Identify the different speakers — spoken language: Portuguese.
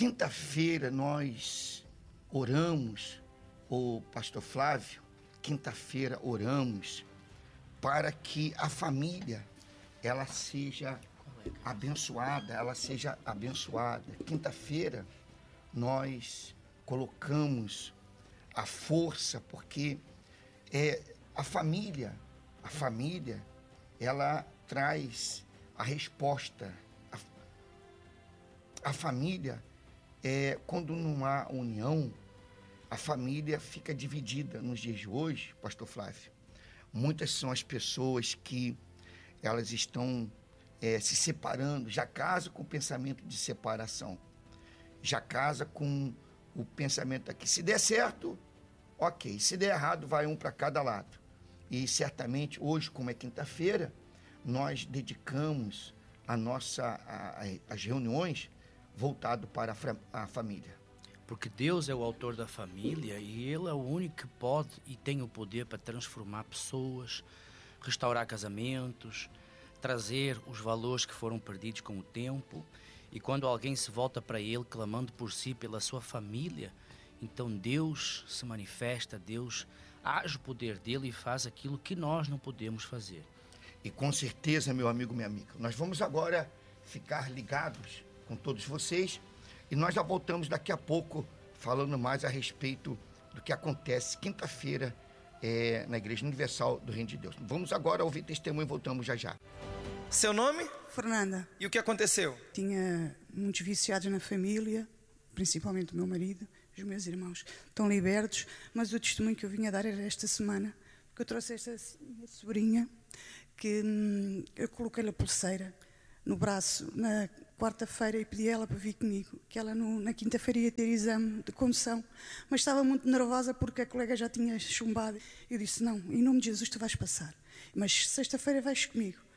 Speaker 1: Quinta-feira nós oramos, o pastor Flávio, quinta-feira oramos para que a família, ela seja abençoada, Quinta-feira nós colocamos a força, porque a família, ela traz a resposta. A família, quando não há união, a família fica dividida nos dias de hoje, pastor Flávio. Muitas são as pessoas que elas estão se separando, já casa com o pensamento de separação, já casa com o pensamento aqui, se der certo, ok, se der errado, vai um para cada lado. E certamente hoje, como é quinta-feira, nós dedicamos as reuniões voltado para a família.
Speaker 2: Porque Deus é o autor da família e Ele é o único que pode e tem o poder para transformar pessoas, restaurar casamentos, trazer os valores que foram perdidos com o tempo. E quando alguém se volta para Ele clamando por si, pela sua família, então Deus se manifesta, Deus age o poder dele e faz aquilo que nós não podemos fazer.
Speaker 1: E com certeza, meu amigo, minha amiga, nós vamos agora ficar ligados com todos vocês e nós já voltamos daqui a pouco falando mais a respeito do que acontece quinta-feira na Igreja Universal do Reino de Deus. Vamos agora ouvir testemunho e voltamos já já.
Speaker 3: Seu nome?
Speaker 4: Fernanda.
Speaker 3: E o que aconteceu?
Speaker 4: Tinha muitos viciados na família, principalmente o meu marido, os meus irmãos estão libertos, mas o testemunho que eu vinha dar era esta semana, que eu trouxe esta minha sobrinha, que eu coloquei-lhe a pulseira no braço na quarta-feira e pedi a ela para vir comigo, que ela na quinta-feira ia ter exame de condução, mas estava muito nervosa porque a colega já tinha chumbado. Eu disse, não, em nome de Jesus tu vais passar, mas sexta-feira vais comigo.